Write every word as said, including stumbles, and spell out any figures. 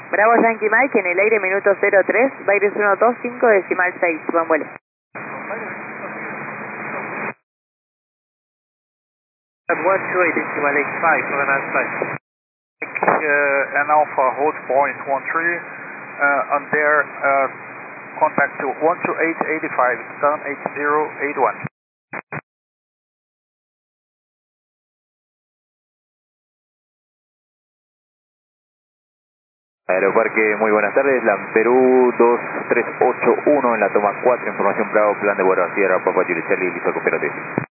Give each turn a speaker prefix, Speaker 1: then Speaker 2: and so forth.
Speaker 1: Bravo Yankee Mike, en el aire minuto cero tres, Baires uno dos cinco decimal seis, buen vuelo.
Speaker 2: one two eight decimal eight five, have a nice flight.
Speaker 3: Uh, and Alpha hold point one three, uh, on there, uh, contact to one two eight eight five, sun eight zero eight one.
Speaker 4: Aeroparque, muy buenas tardes, LAN Perú dos tres ocho uno en la toma cuatro, información Bravo, plan de vuelo a Sierra, Papa Juliet Charlie, listo, cooperative.